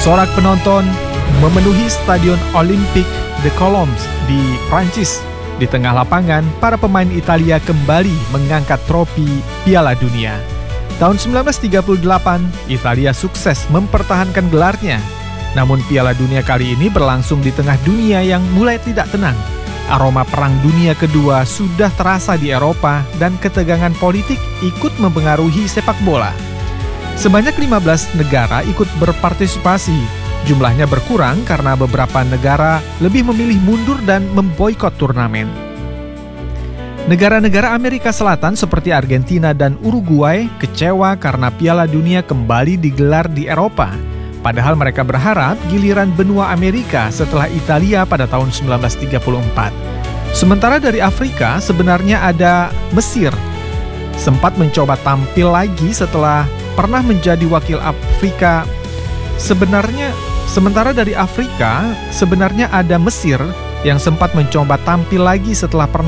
Sorak penonton memenuhi Stadion Olympique de Colombes di Prancis. Di tengah lapangan, para pemain Italia kembali mengangkat trofi Piala Dunia. Tahun 1938, Italia sukses mempertahankan gelarnya. Namun Piala Dunia kali ini berlangsung di tengah dunia yang mulai tidak tenang. Aroma Perang Dunia Kedua sudah terasa di Eropa dan ketegangan politik ikut mempengaruhi sepak bola. Sebanyak 15 negara ikut berpartisipasi. Jumlahnya berkurang karena beberapa negara lebih memilih mundur dan memboikot turnamen. Negara-negara Amerika Selatan seperti Argentina dan Uruguay kecewa karena Piala Dunia kembali digelar di Eropa. Padahal mereka berharap giliran benua Amerika setelah Italia pada tahun 1934. Sementara dari Afrika sebenarnya ada Mesir. Sempat mencoba tampil lagi setelah pernah menjadi wakil Afrika. Sementara dari Afrika, sebenarnya ada Mesir yang sempat mencoba tampil lagi setelah pernah